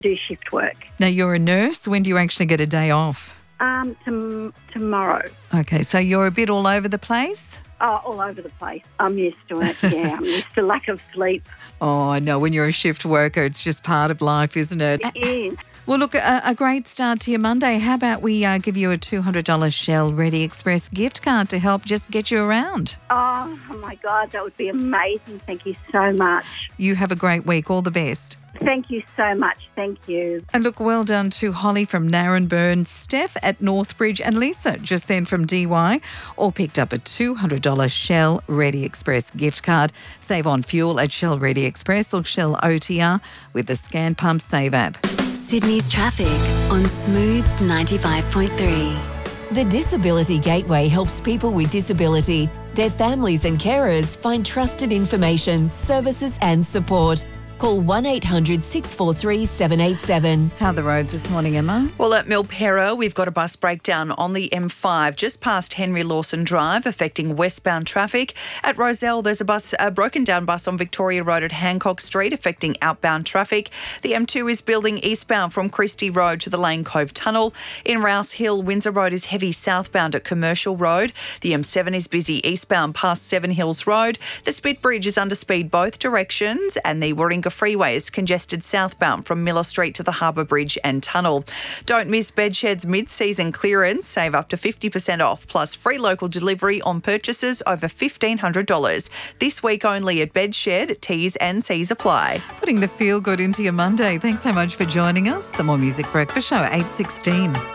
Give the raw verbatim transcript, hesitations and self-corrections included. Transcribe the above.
do shift work. Now, you're a nurse. When do you actually get a day off? Um, tom- tomorrow. Okay, so you're a bit all over the place? Oh, all over the place. I'm used to it. Yeah, I'm used to lack of sleep. Oh, I know. When you're a shift worker, it's just part of life, isn't it? It is. Well, look, a, a great start to your Monday. How about we uh, give you a two hundred dollars Shell Ready Express gift card to help just get you around? Oh, oh my God, that would be amazing. Thank you so much. You have a great week. All the best. Thank you so much. Thank you. And look, well done to Holly from Narrenburn, Steph at Northbridge and Lisa just then from D Y. All picked up a two hundred dollars Shell Ready Express gift card. Save on fuel at Shell Ready Express or Shell O T R with the Scan Pump Save app. Sydney's traffic on Smooth ninety-five point three. The Disability Gateway helps people with disability, their families and carers find trusted information, services and support. Call one eight hundred six four three seven eight seven. How are the roads this morning, Emma? Well, at Milperra, we've got a bus breakdown on the M five just past Henry Lawson Drive, affecting westbound traffic. At Rozelle, there's a bus, a broken down bus on Victoria Road at Hancock Street, affecting outbound traffic. The M two is building eastbound from Christie Road to the Lane Cove Tunnel. In Rouse Hill, Windsor Road is heavy southbound at Commercial Road. The M seven is busy eastbound past Seven Hills Road. The Spit Bridge is under speed both directions, and the Warringah Freeway is congested southbound from Miller Street to the Harbour Bridge and Tunnel. Don't miss Bedshed's mid-season clearance. Save up to fifty percent off, plus free local delivery on purchases over fifteen hundred dollars. This week only at Bedshed. T's and C's apply. Putting the feel good into your Monday. Thanks so much for joining us. The More Music Breakfast Show, eight sixteen.